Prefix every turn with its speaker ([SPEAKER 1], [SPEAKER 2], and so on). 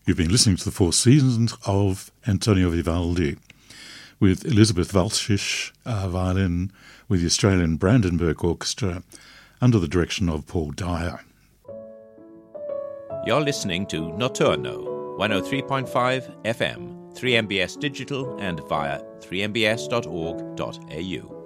[SPEAKER 1] You've been listening to the Four Seasons of Antonio Vivaldi with Elizabeth Walschisch, violin, with the Australian Brandenburg Orchestra under the direction of Paul Dyer.
[SPEAKER 2] You're listening to Notturno, 103.5 FM, 3MBS Digital and via 3mbs.org.au.